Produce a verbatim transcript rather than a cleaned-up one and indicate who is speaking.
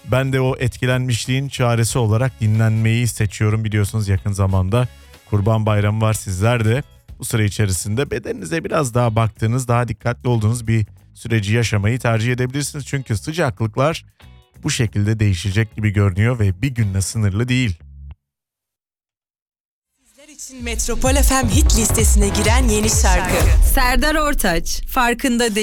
Speaker 1: Ben de o etkilenmişliğin çaresi olarak dinlenmeyi seçiyorum. Biliyorsunuz yakın zamanda Kurban Bayramı var. Sizler de bu süre içerisinde bedeninize biraz daha baktığınız, daha dikkatli olduğunuz bir süreci yaşamayı tercih edebilirsiniz. Çünkü sıcaklıklar bu şekilde değişecek gibi görünüyor ve bir günle sınırlı değil.
Speaker 2: Sizler için Metropol F M hit listesine giren yeni şarkı.
Speaker 3: Serdar Ortaç, farkında değil.